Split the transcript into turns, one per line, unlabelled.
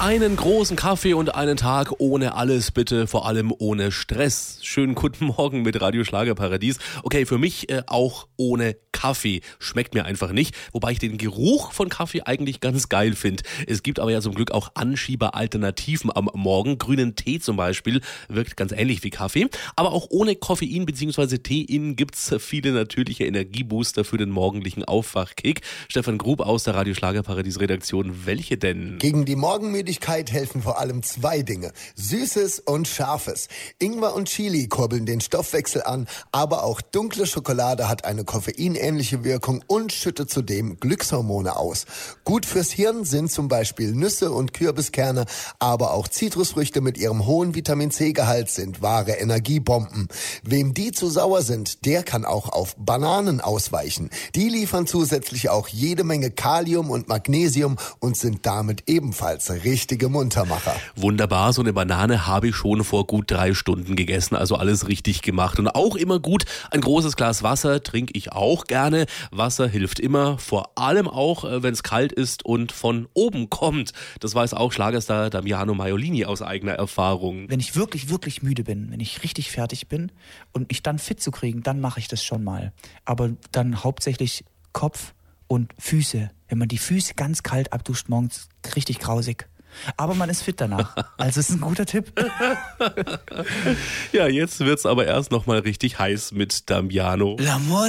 Einen großen Kaffee und einen Tag ohne alles, bitte, vor allem ohne Stress. Schönen guten Morgen mit Radio Schlagerparadies. Okay, für mich auch ohne Kaffee. Schmeckt mir einfach nicht, wobei ich den Geruch von Kaffee eigentlich ganz geil finde. Es gibt aber ja zum Glück auch Anschieber-Alternativen am Morgen. Grünen Tee zum Beispiel wirkt ganz ähnlich wie Kaffee. Aber auch ohne Koffein bzw. Tein gibt's viele natürliche Energiebooster für den morgendlichen Aufwachkick. Stefan Grub aus der Radio Schlagerparadies Redaktion. Welche denn?
Gegen die Morgenmüdigkeit helfen vor allem zwei Dinge. Süßes und Scharfes. Ingwer und Chili kurbeln den Stoffwechsel an, aber auch dunkle Schokolade hat eine koffeinähnliche Wirkung und schüttet zudem Glückshormone aus. Gut fürs Hirn sind zum Beispiel Nüsse und Kürbiskerne, aber auch Zitrusfrüchte mit ihrem hohen Vitamin-C-Gehalt sind wahre Energiebomben. Wem die zu sauer sind, der kann auch auf Bananen ausweichen. Die liefern zusätzlich auch jede Menge Kalium und Magnesium und sind damit ebenfalls richtige Muntermacher.
Wunderbar, so eine Banane habe ich schon vor gut 3 Stunden gegessen, also alles richtig gemacht. Und auch immer gut, ein großes Glas Wasser trinke ich auch gerne. Wasser hilft immer, vor allem auch, wenn es kalt ist und von oben kommt. Das weiß auch Schlagerstar Damiano Maiolini aus eigener Erfahrung.
Wenn ich wirklich, wirklich müde bin, wenn ich richtig fertig bin und mich dann fit zu kriegen, dann mache ich das schon mal. Aber dann hauptsächlich Kopf und Füße. Wenn man die Füße ganz kalt abduscht morgens, richtig grausig. Aber man ist fit danach. Also ist ein guter Tipp.
Ja, jetzt wird's aber erst noch mal richtig heiß mit Damiano.
L'amore